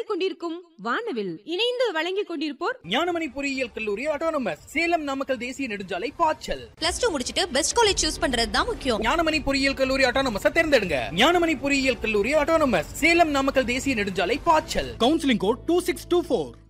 வழங்கிக் கொண்டிருக்கும் வானவில் இணைந்து வழங்கிக் கொண்டிருப்போர் ஞானமணி பொறியியல் கல்லூரி ஆட்டோனமஸ் சேலம் நாமக்கல் தேசிய நெடுஞ்சாலை பாய்ச்சல். +2 முடிச்சிட்டு பெஸ்ட் காலேஜ் சூஸ் பண்றது தான் முக்கியம். ஞானமணி பொறியியல் கல்லூரி ஆட்டோனமஸ் தேர்ந்தெடுங்க. ஞானமணி பொறியியல் கல்லூரி ஆட்டோனமஸ் சேலம் நாமக்கல் தேசிய நெடுஞ்சாலை பாய்ச்சல். Counselling code 2624.